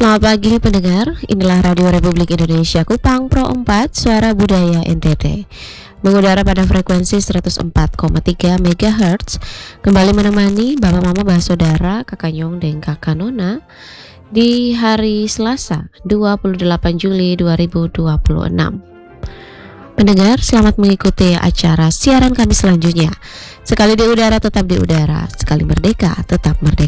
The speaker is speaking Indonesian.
Selamat pagi pendengar, inilah Radio Republik Indonesia Kupang Pro 4 Suara Budaya NTT, mengudara pada frekuensi 104,3 MHz. Kembali menemani Bapak Mama Bah Saudara, Kakak Nyong dan Kakak Nona di hari Selasa 28 Juli 2026. Pendengar, selamat mengikuti acara siaran kami selanjutnya. Sekali di udara tetap di udara, sekali merdeka tetap merdeka.